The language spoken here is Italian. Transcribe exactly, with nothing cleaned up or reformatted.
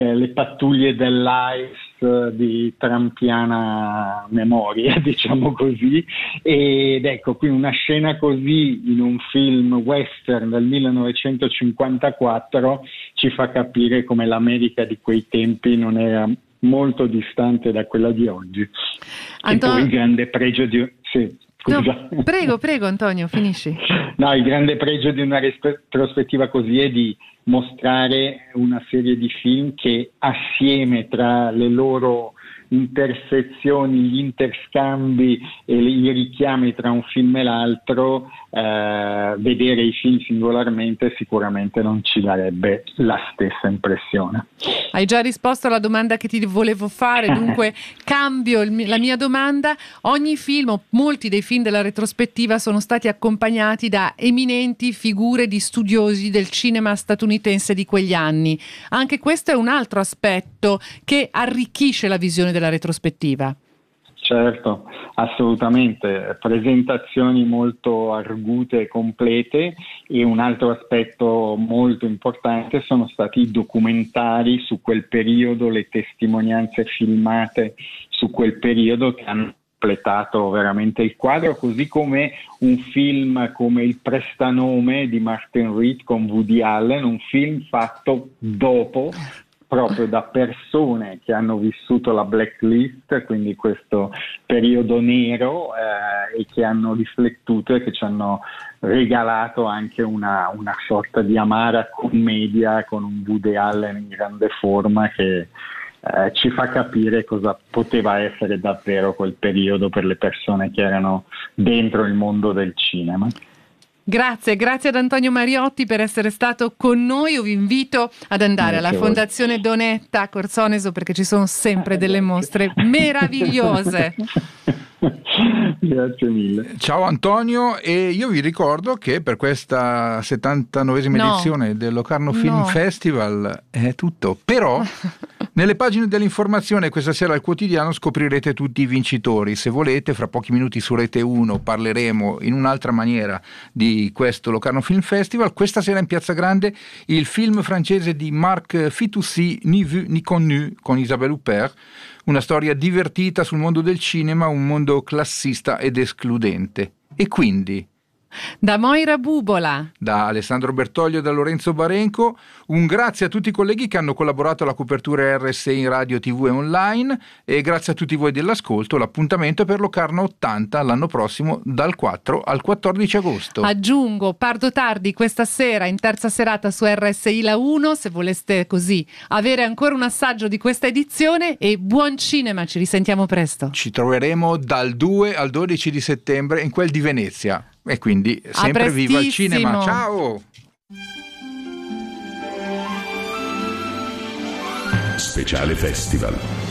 eh, le pattuglie dell'Ice di trampiana memoria, diciamo così. Ed ecco, qui una scena così in un film western del millenovecentocinquantaquattro ci fa capire come l'America di quei tempi non era molto distante da quella di oggi. Anto- e poi il grande pregio di... Sì, scusa. No, prego, prego Antonio, finisci. No, il grande pregio di una retrospettiva così è di mostrare una serie di film che assieme, tra le loro intersezioni, gli interscambi e i richiami tra un film e l'altro, eh, vedere i film singolarmente sicuramente non ci darebbe la stessa impressione. Hai già risposto alla domanda che ti volevo fare, dunque cambio il, la mia domanda. Ogni film, o molti dei film della retrospettiva, sono stati accompagnati da eminenti figure di studiosi del cinema statunitense di quegli anni. Anche questo è un altro aspetto che arricchisce la visione della retrospettiva. Certo, assolutamente, presentazioni molto argute e complete, e un altro aspetto molto importante sono stati i documentari su quel periodo, le testimonianze filmate su quel periodo che hanno completato veramente il quadro, così come un film come Il prestanome di Martin Reed con Woody Allen, un film fatto dopo, proprio da persone che hanno vissuto la blacklist, quindi questo periodo nero, eh, e che hanno riflettuto e che ci hanno regalato anche una, una sorta di amara commedia con un Woody Allen in grande forma che eh, ci fa capire cosa poteva essere davvero quel periodo per le persone che erano dentro il mondo del cinema. Grazie, grazie ad Antonio Mariotti per essere stato con noi. Io vi invito ad andare Grazie alla Fondazione Donetta a Corsoneso, perché ci sono sempre delle mostre meravigliose. Grazie mille. Ciao Antonio, e io vi ricordo che per questa settantanovesima No. edizione del Locarno Film No. Festival è tutto, però nelle pagine dell'informazione questa sera al quotidiano scoprirete tutti i vincitori. Se volete, fra pochi minuti su Rete uno parleremo in un'altra maniera di questo Locarno Film Festival. Questa sera in Piazza Grande il film francese di Marc Fitoussi, Ni vu ni connu, con Isabelle Huppert, una storia divertita sul mondo del cinema, un mondo classista ed escludente. E quindi, Da Moira Bubola, da Alessandro Bertoglio e da Lorenzo Barenco, un grazie a tutti i colleghi che hanno collaborato alla copertura R S I in radio, tv e online, e grazie a tutti voi dell'ascolto. L'appuntamento è per Locarno ottanta l'anno prossimo dal quattro al quattordici agosto. aggiungo Pardo Tardi questa sera in terza serata su R S I La uno, se voleste così avere ancora un assaggio di questa edizione. E buon cinema, ci risentiamo presto. Ci troveremo dal due al dodici di settembre in quel di Venezia. E quindi sempre viva il cinema. Ciao! Speciale Festival.